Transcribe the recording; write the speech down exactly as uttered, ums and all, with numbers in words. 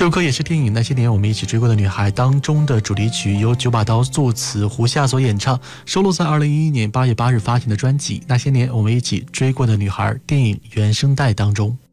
首歌也是电影《那些年我们一起追过的女孩》当中的主题曲，由九把刀作词，胡夏所演唱，收录在二零一一年八月八日发行的专辑《那些年我们一起追过的女孩》电影原声带当中。